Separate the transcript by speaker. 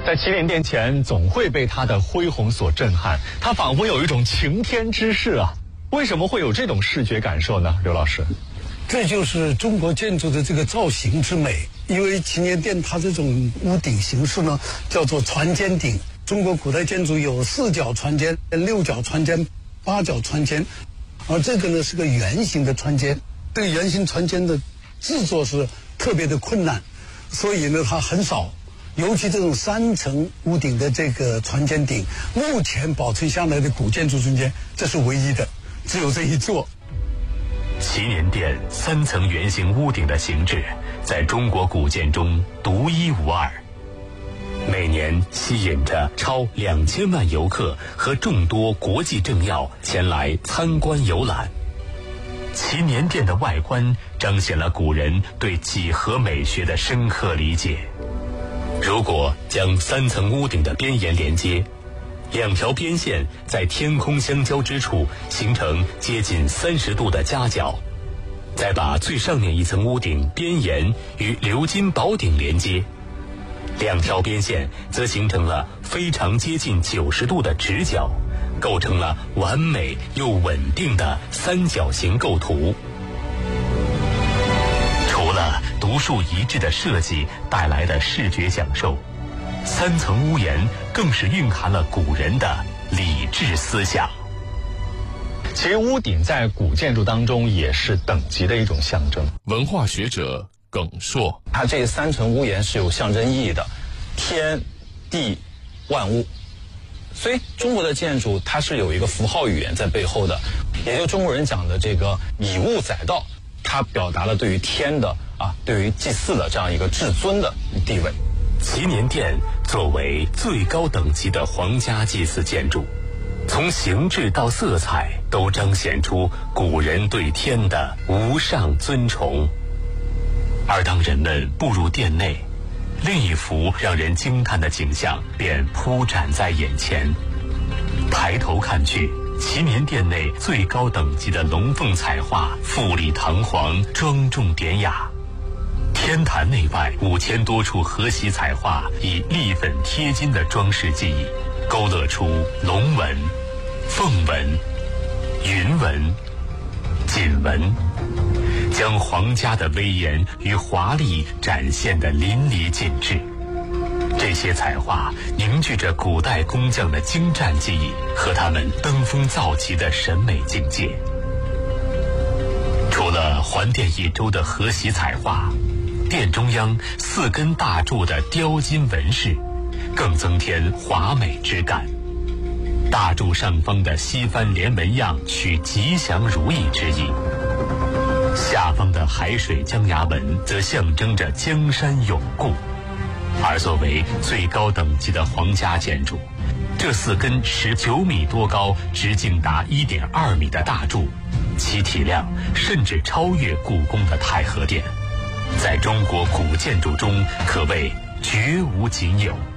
Speaker 1: 在祈年殿前，总会被它的恢宏所震撼，它仿佛有一种擎天之势啊！为什么会有这种视觉感受呢？刘老师，
Speaker 2: 这就是中国建筑的这个造型之美。因为祈年殿它这种屋顶形式呢，叫做船尖顶。中国古代建筑有4角船尖、6角船尖、8角船尖，而这个呢是个圆形的船尖。这个圆形船尖的制作是特别的困难，所以呢它很少。尤其这种3层屋顶的这个船尖顶，目前保存下来的古建筑中间，这是唯一的，只有这一座。
Speaker 3: 祈年殿3层圆形屋顶的形制，在中国古建中独一无二，每年吸引着超2000万游客和众多国际政要前来参观游览。祈年殿的外观彰显了古人对几何美学的深刻理解。如果将3层屋顶的边沿连接，2条边线在天空相交之处形成接近30度的夹角，再把最上面一层屋顶边沿与鎏金宝顶连接，2条边线则形成了非常接近90度的直角，构成了完美又稳定的3角形构图。除了独树一帜的设计带来的视觉享受，3层屋檐更是蕴含了古人的理智思想。
Speaker 1: 其实屋顶在古建筑当中也是等级的一种象征。
Speaker 4: 文化学者耿硕，
Speaker 5: 它这3层屋檐是有象征意义的，天地万物。所以中国的建筑它是有一个符号语言在背后的，也就中国人讲的这个以物载道，它表达了对于天的对于祭祀的这样一个至尊的地位。
Speaker 3: 祈年殿作为最高等级的皇家祭祀建筑，从形制到色彩都彰显出古人对天的无上尊崇。而当人们步入殿内，另一幅让人惊叹的景象便铺展在眼前。抬头看去，祈年殿内最高等级的龙凤彩画富丽堂皇，庄重典雅。天坛内外5000多处荷席彩画以立粉贴金的装饰技艺，勾勒出龙纹、凤纹、云纹、锦纹，将皇家的威严与华丽展现得淋漓尽致。这些彩画凝聚着古代工匠的精湛技艺和他们登峰造极的审美境界。除了环殿一周的荷席彩画，殿中央4根大柱的雕金纹饰更增添华美之感。大柱上方的西番连纹样取吉祥如意之意，下方的海水江崖纹则象征着江山永固。而作为最高等级的皇家建筑，这4根19米多高、直径达1.2米的大柱，其体量甚至超越故宫的太和殿，在中国古建筑中可谓绝无仅有。